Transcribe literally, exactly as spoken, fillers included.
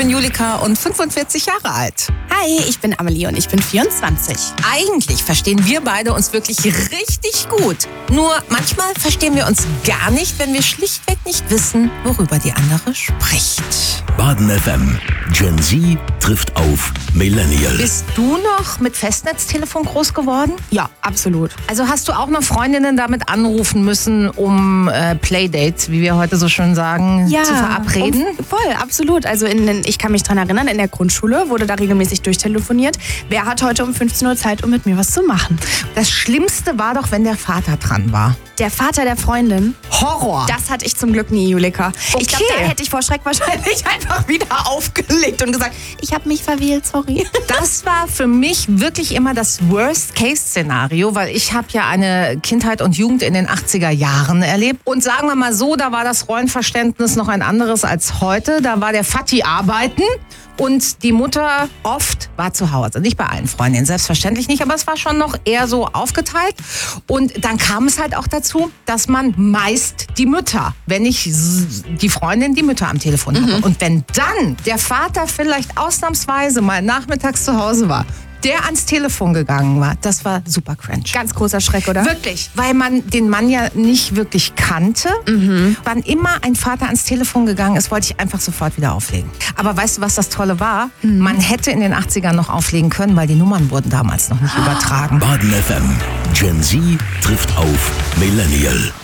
bin Julika und fünfundvierzig Jahre alt. Hi, ich bin Amelie und ich bin vierundzwanzig. Eigentlich verstehen wir beide uns wirklich richtig gut. Nur manchmal verstehen wir uns gar nicht, wenn wir schlichtweg nicht wissen, worüber die andere spricht. Baden F M. Gen Z trifft auf Millennial. Bist du noch mit Festnetztelefon groß geworden? Ja, absolut. Also hast du auch noch Freundinnen damit anrufen müssen, um äh, Playdates, wie wir heute so schön sagen, Ja, zu verabreden? um, voll, absolut. Also in den, ich kann mich dran erinnern, in der Grundschule wurde da regelmäßig durchtelefoniert. Wer hat heute um fünfzehn Uhr Zeit, um mit mir was zu machen? Das Schlimmste war doch, wenn der Vater dran war. Der Vater der Freundin. Horror. Das hatte ich zum Glück nie, Julika. Okay. Ich glaube, da hätte ich vor Schreck wahrscheinlich einfach wieder aufgelegt und gesagt, ich habe mich verwählt, sorry. Das war für mich wirklich immer das Worst-Case-Szenario, weil ich habe ja eine Kindheit und Jugend in den achtziger Jahren erlebt. Und sagen wir mal so, da war das Rollenverständnis noch ein anderes als heute. Da war der Vati arbeiten und die Mutter oft war zu Hause. Nicht bei allen Freundinnen, selbstverständlich nicht, aber es war schon noch eher so aufgeteilt. Und dann kam es halt auch dazu, dass man meist die Mütter, wenn nicht die Freundin, die Mütter am Telefon hatte. Mhm. Und wenn dann der Vater vielleicht ausnahmsweise mal nachmittags zu Hause war, der ans Telefon gegangen war, das war super cringe. Ganz großer Schreck, oder? Wirklich, weil man den Mann ja nicht wirklich kannte. Mhm. Wann immer ein Vater ans Telefon gegangen ist, wollte ich einfach sofort wieder auflegen. Aber weißt du, was das Tolle war? Mhm. Man hätte in den achtzigern noch auflegen können, weil die Nummern wurden damals noch nicht übertragen. Baden F M. Gen Z trifft auf Millennial.